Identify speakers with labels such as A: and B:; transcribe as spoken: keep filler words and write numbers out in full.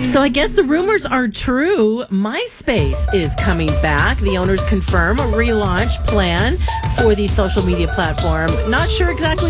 A: So I guess the rumors are true. MySpace is coming back. The owners confirm a relaunch plan for the social media platform. Not sure exactly